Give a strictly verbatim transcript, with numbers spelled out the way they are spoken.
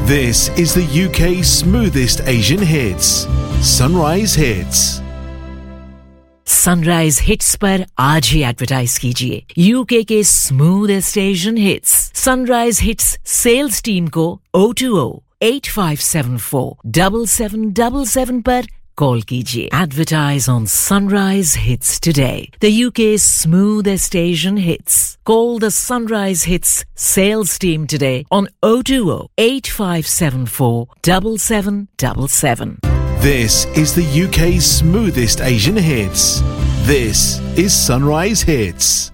This is the U K's smoothest Asian hits. Sunrise Hits. Sunrise hits पर आज ही advertise कीजिए UK के smoothest Asian hits sunrise hits sales team को O two O eight five seven four seven seven seven seven पर call कीजिए advertise on sunrise hits today the UK smoothest Asian hits call the sunrise hits sales team today on O two O eight five seven four seven seven seven seven. This is the U K's smoothest Asian hits. This is Sunrise Hits.